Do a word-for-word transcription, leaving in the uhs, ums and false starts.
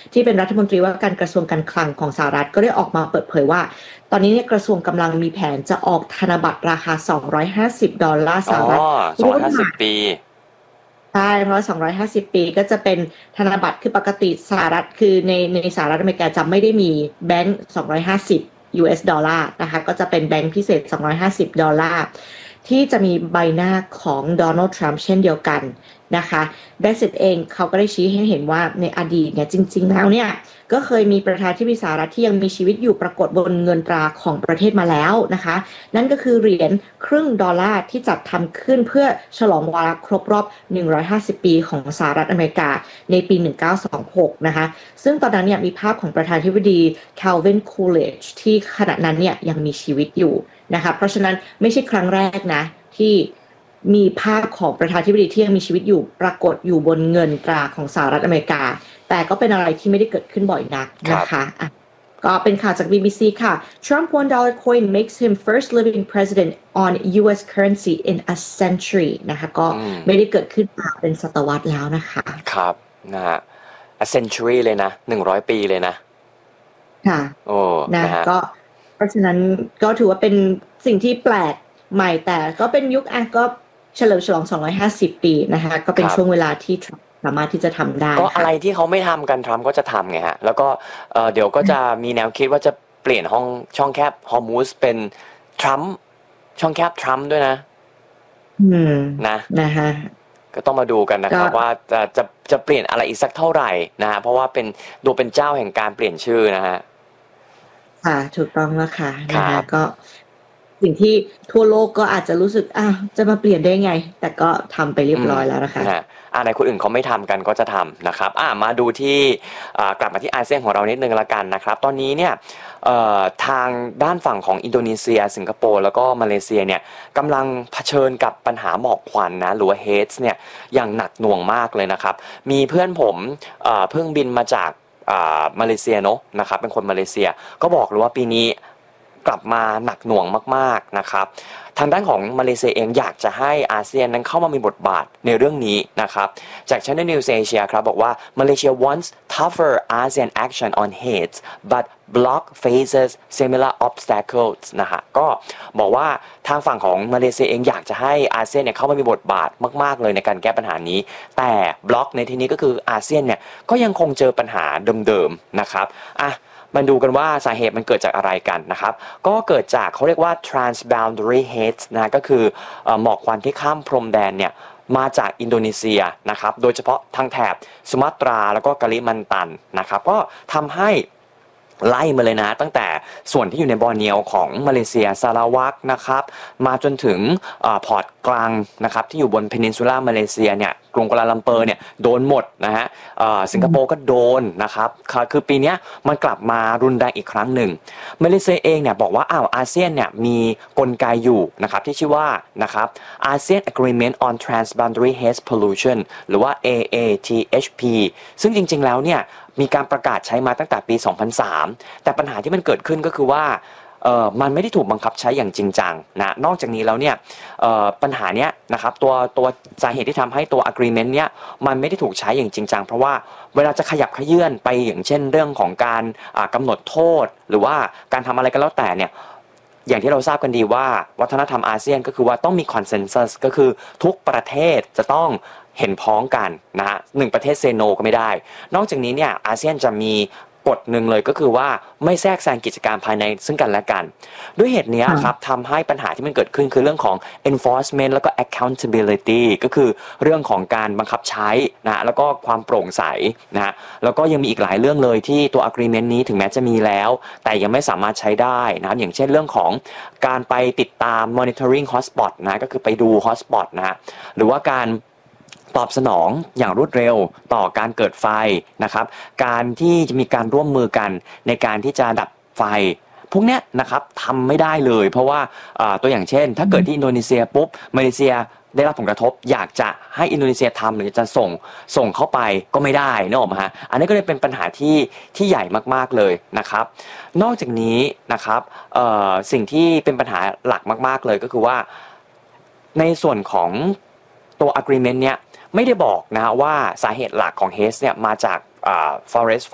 ที่เป็นรัฐมนตรีว่าการกระทรวงการคลังของสหรัฐก็ได้ออกมาเปิดเผยว่าตอนนี้เนี่ยกระทรวงกำลังมีแผนจะออกธนบัตรราคาสองร้อยห้าสิบดอลลาร์อ๋อสหรัฐรุ่นใหม่สองร้อยห้าสิบปีใช่เพราะสองร้อยห้าสิบปีก็จะเป็นธนบัตรคือปกติสหรัฐคือในในสหรัฐอเมริกาจะไม่ได้มีแบงก์สองร้อยห้าสิบ ยู เอส ดอลลาร์นะคะก็จะเป็นแบงก์พิเศษสองร้อยห้าสิบดอลลาร์ที่จะมีใบหน้าของโดนัลด์ทรัมป์เช่นเดียวกันนะคะเบรกซิตเองเขาก็ได้ชี้ให้เห็นว่าในอดีตเนี่ยจริงๆแล้วเนี่ยก็เคยมีประธานาธิบดีสหรัฐที่ยังมีชีวิตอยู่ปรากฏบนเงินตราของประเทศมาแล้วนะคะนั่นก็คือเหรียญครึ่งดอลลาร์ที่จัดทำขึ้นเพื่อฉลองวาระครบรอบหนึ่งร้อยห้าสิบปีของสหรัฐอเมริกาในปีหนึ่งพันเก้าร้อยยี่สิบหกนะคะซึ่งตอนนั้นเนี่ยมีภาพของประธานาธิบดีแคลวินคูลเลจที่ขณะนั้นเนี่ยยังมีชีวิตอยู่นะคะเพราะฉะนั้นไม่ใช่ครั้งแรกนะที่มีภาพของประธานาธิบดีที่ยังมีชีวิตอยู่ปรากฏอยู่บนเงินตราของสหรัฐอเมริกาแต่ก็เป็นอะไรที่ไม่ได้เกิดขึ้นบ่อยนักนะคะอ่ะก็เป็นข่าวจาก บี บี ซี ค่ะ Trump one dollar coin makes him first living president on ยู เอส currency in a century นะคะก็ไม่ได้เกิดขึ้นมาเป็นศตวรรษแล้วนะคะครับนะฮะ a century เลยนะหนึ่งร้อยปีเลยนะค่ะโอ้นะนะฮะก็เพราะฉะนั้นก็ถือว่าเป็นสิ่งที่แปลกใหม่แต่ก็เป็นยุคอ่ะก็เฉลิมฉลองสองร้อยห้าสิบปีนะคะก็เป็นช่วงเวลาที่สามารถที่จะทำได้ก็อะไรที่เขาไม่ทำกันทรัมป์ก็จะทำไงฮะแล้วก็เเดี๋ยวก็จะมีแนวคิดว่าจะเปลี่ยนห้องช่องแคบฮอร์มูสเป็นทรัมป์ช่องแคบทรัมป์ด้วยนะอืมนะนะฮะก็ต้องมาดูกันนะครับว่าจะจะจะเปลี่ยนอะไรอีกสักเท่าไหร่นะฮะเพราะว่าเป็นดูเป็นเจ้าแห่งการเปลี่ยนชื่อนะฮะค่ะถูกต้องแล้วค่ะนะคะก็สิ่งที่ทั่วโลกก็อาจจะรู้สึกอ้าวจะมาเปลี่ยนได้ไงแต่ก็ทำไปเรียบร้อยแล้วนะคะอ่าในคนอื่นเขาไม่ทำกันก็จะทำนะครับอ่ามาดูที่กลับมาที่อาเซียนของเรานิดนึงละกันนะครับตอนนี้เนี่ยทางด้านฝั่งของอินโดนีเซียสิงคโปร์แล้วก็มาเลเซียเนี่ยกำลังเผชิญกับปัญหาหมอกควันนะหรือว่าเฮทส์เนี่ยอย่างหนักหน่วงมากเลยนะครับมีเพื่อนผมเพิ่งบินมาจากมาเลเซียเนาะนะครับเป็นคนมาเลเซียก็บอกเลยว่าปีนี้กลับมาหนักหน่วงมากๆนะครับทางด้านของมาเลเซียเองอยากจะให้อาเซียนนั้นเข้ามามีบทบาทในเรื่องนี้นะครับจาก Channel News Asia ครับบอกว่า Malaysia wants tougher ASEAN action on hate but bloc faces similar obstacles นะฮะก็บอกว่าทางฝั่งของมาเลเซียเองอยากจะให้อาเซียนเนี่ยเข้ามามีบทบาทมากๆเลยในการแก้ปัญหานี้แต่บล็อกในที่นี้ก็คืออาเซียนเนี่ยก็ยังคงเจอปัญหาเดิมๆนะครับอ่ะมาดูกันว่าสาเหตุมันเกิดจากอะไรกันนะครับก็เกิดจากเขาเรียกว่า transboundary hate นะก็คือหมอกควันที่ข้ามพรมแดนเนี่ยมาจากอินโดนีเซียนะครับโดยเฉพาะทางแถบสุมาตราแล้วก็กะลิมันตันนะครับก็ทำให้ไล่มาเลยนะตั้งแต่ส่วนที่อยู่ในบอร์เนียวของมาเลเซียซาราวักนะครับมาจนถึงพอร์ตกลางนะครับที่อยู่บนเพนินซูล่ามาเลเซียเนี่ยกรุงกัวลาลัมเปอร์เนี่ยโดนหมดนะฮะสิงคโปร์ก็โดนนะครับคือปีนี้มันกลับมารุนแรงอีกครั้งหนึ่งมาเลเซียเองเนี่ยบอกว่าอ้าวอาเซียนเนี่ยมีกลไกอยู่นะครับที่ชื่อว่านะครับ ASEAN Agreement on Transboundary Haze Pollution หรือว่า เอ เอ ที เอช พี ซึ่งจริงๆแล้วเนี่ยมีการประกาศใช้มาตั้งแต่ปี สองพันสาม แต่ปัญหาที่มันเกิดขึ้นก็คือว่าเอ่อมันไม่ได้ถูกบังคับใช้อย่างจริงจังนะนอกจากนี้แล้วเนี่ยเอ่อปัญหาเนี้ยนะครับตัวตัวสาเหตุที่ทำให้ตัว agreement เนี้ยมันไม่ได้ถูกใช้อย่างจริงจังเพราะว่าเวลาจะขยับเขยื่อนไปอย่างเช่นเรื่องของการกำหนดโทษหรือว่าการทำอะไรก็แล้วแต่เนี่ยอย่างที่เราทราบกันดีว่าวัฒนธรรมอาเซียนก็คือว่าต้องมี consensus ก็คือทุกประเทศจะต้องเห็นพ้องกันนะฮะหนึ่งประเทศเซโนก็ไม่ได้นอกจากนี้เนี่ยอาเซียนจะมีกฎหนึ่งเลยก็คือว่าไม่แทรกแซงกิจการภายในซึ่งกันและกันด้วยเหตุนี้ครับทำให้ปัญหาที่มันเกิดขึ้นคือเรื่องของ enforcement แล้วก็ accountability ก็คือเรื่องของการบังคับใช้นะแล้วก็ความโปร่งใสนะฮะแล้วก็ยังมีอีกหลายเรื่องเลยที่ตัว agreement นี้ถึงแม้จะมีแล้วแต่ยังไม่สามารถใช้ได้นะครับอย่างเช่นเรื่องของการไปติดตาม monitoring hotspot นะก็คือไปดู hotspot นะฮะหรือว่าการตอบสนองอย่างรวดเร็วต่อการเกิดไฟนะครับการที่จะมีการร่วมมือกันในการที่จะดับไฟพวกนี้นะครับทำไม่ได้เลยเพราะว่าตัวอย่างเช่นถ้าเกิดที่อินโดนีเซียปุ๊บมาเลเซียได้รับผลกระทบอยากจะให้อินโดนีเซียทำหรือจะส่งส่งเข้าไปก็ไม่ได้นะผมฮะอันนี้ก็เลยเป็นปัญหาที่ที่ใหญ่มากๆเลยนะครับนอกจากนี้นะครับสิ่งที่เป็นปัญหาหลักมากๆเลยก็คือว่าในส่วนของตัว agreement เนี้ยไม่ได้บอกนะว่าสาเหตุหลักของ Haze เนี่ยมาจาก forest